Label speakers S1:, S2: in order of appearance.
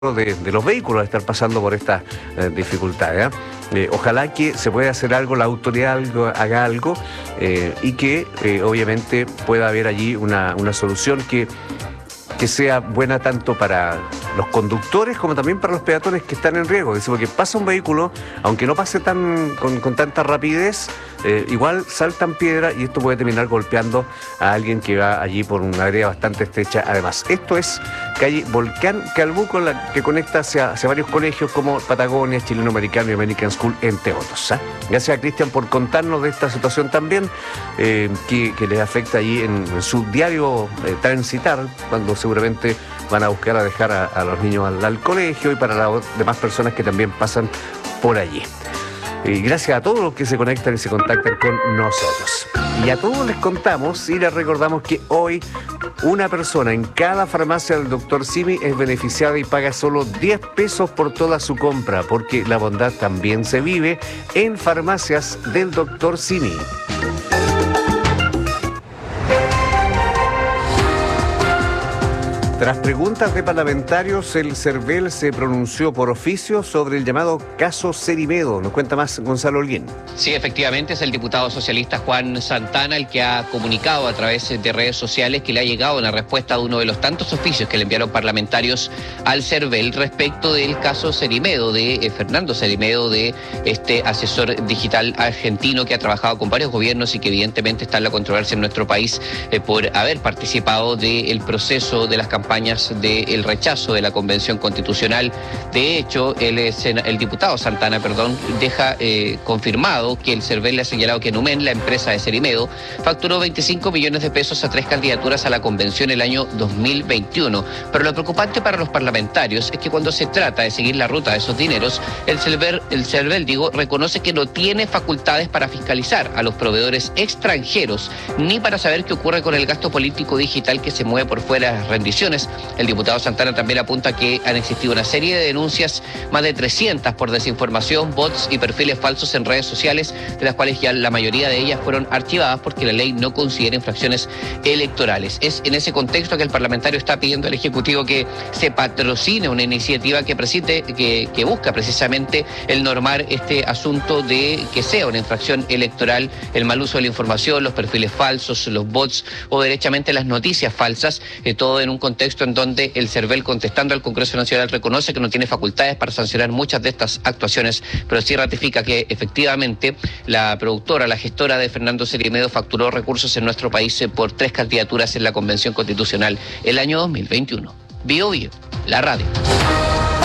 S1: de los vehículos a estar pasando por estas dificultades. Ojalá que se pueda hacer algo, la autoridad haga algo y que obviamente pueda haber allí una solución que sea buena tanto para los conductores como también para los peatones que están en riesgo. Es decir, porque pasa un vehículo, aunque no pase con tanta rapidez, igual saltan piedras y esto puede terminar golpeando a alguien que va allí por una área bastante estrecha. Además, esto es calle Volcán Calbuco, que conecta hacia varios colegios como Patagonia, Chileno Americano y American School, entre otros. Gracias a Cristian por contarnos de esta situación también, que les afecta allí en su diario transitar, cuando seguramente van a buscar a dejar a los niños al colegio y para las demás personas que también pasan por allí. Gracias a todos los que se conectan y se contactan con nosotros. Y a todos les contamos y les recordamos que hoy una persona en cada farmacia del Dr. Simi es beneficiada y paga solo 10 pesos por toda su compra, porque la bondad también se vive en farmacias del Dr. Simi. Tras preguntas de parlamentarios, el CERVEL se pronunció por oficio sobre el llamado caso Cerimedo. Nos cuenta más Gonzalo Holguín.
S2: Sí, efectivamente, es el diputado socialista Juan Santana el que ha comunicado a través de redes sociales que le ha llegado una respuesta de uno de los tantos oficios que le enviaron parlamentarios al CERVEL respecto del caso Cerimedo, de Fernando Cerimedo, de este asesor digital argentino que ha trabajado con varios gobiernos y que evidentemente está en la controversia en nuestro país por haber participado del proceso de las campañas del rechazo de la Convención Constitucional. De hecho, el diputado Santana, deja confirmado que el CERVEL le ha señalado que Numen, la empresa de Cerimedo, facturó 25 millones de pesos a 3 candidaturas a la convención el año 2021. Pero lo preocupante para los parlamentarios es que cuando se trata de seguir la ruta de esos dineros, el CERVEL reconoce que no tiene facultades para fiscalizar a los proveedores extranjeros, ni para saber qué ocurre con el gasto político digital que se mueve por fuera de las rendiciones. El diputado Santana también apunta que han existido una serie de denuncias, más de 300 por desinformación, bots y perfiles falsos en redes sociales, de las cuales ya la mayoría de ellas fueron archivadas porque la ley no considera infracciones electorales. Es en ese contexto que el parlamentario está pidiendo al Ejecutivo que se patrocine una iniciativa que busca precisamente el normar este asunto de que sea una infracción electoral el mal uso de la información, los perfiles falsos, los bots o derechamente las noticias falsas, todo en un contexto en donde el CERVEL, contestando al Congreso Nacional, reconoce que no tiene facultades para sancionar muchas de estas actuaciones, pero sí ratifica que efectivamente la gestora de Fernando Cerimedo facturó recursos en nuestro país por 3 candidaturas en la Convención Constitucional el año 2021. Bio, la radio.